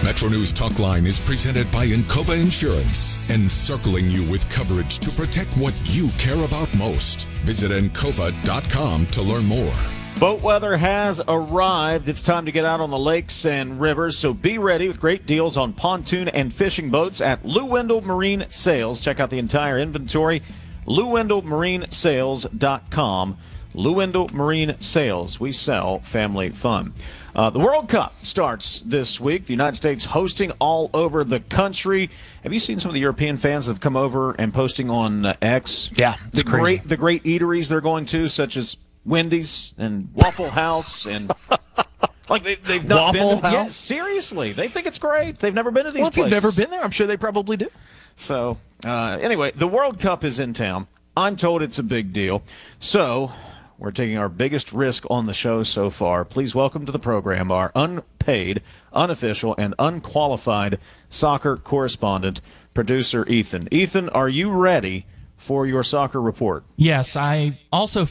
Metro News Talk Line is presented by Encova Insurance, encircling you with coverage to protect what you care about most. Visit Encova.com to learn more. Boat weather has arrived. It's time to get out on the lakes and rivers, so be ready with great deals on pontoon and fishing boats at Lou Wendell Marine Sales. Check out the entire inventory, LouWendellMarineSales.com. Lou Wendell Marine Sales. We sell family fun. The World Cup starts this week. The United States hosting all over the country. Have you seen some of the European fans that have come over and posting on X? Yeah, it's crazy. The great eateries they're going to, such as Wendy's and Waffle House, and like they've not Waffle been to, House? yeah, seriously, they think it's great. They've never been to these Well, if places. you've never been there, I'm sure they probably do. So anyway, the World Cup is in town. I'm told it's a big deal. So we're taking our biggest risk on the show so far. Please welcome to the program our unpaid, unofficial, and unqualified soccer correspondent, producer Ethan. Ethan, are you ready for your soccer report? Yes, I also